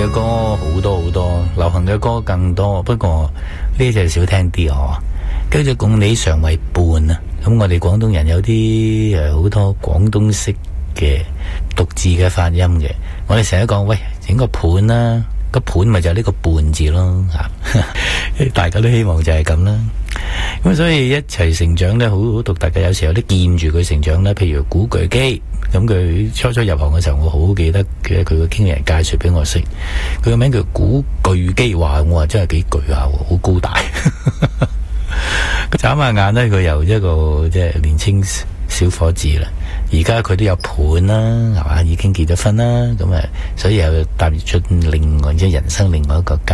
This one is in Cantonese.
嘅歌好多好多，流行嘅歌更多，不過呢隻少聽啲哦。跟住共你常為伴啊，咁我哋廣東人有啲好多廣東式嘅獨自嘅發音嘅，我哋成日講喂整個盤啦，個盤咪就係呢個伴字咯大家都希望就係咁啦。咁所以一齊成長呢，好獨特嘅。有時候有啲見住佢成長呢，譬如古巨基，咁佢初初入行嘅時候，我好記得嘅，佢個經理人介紹俾我識，佢個名叫古巨基，話我話真係幾巨下，好高大。眨下眼呢，佢由一個即係年青小伙子啦，而家佢都有伴啦，係嘛，已經結咗婚啦，咁啊，所以又踏入出另外即係人生另外一個階段。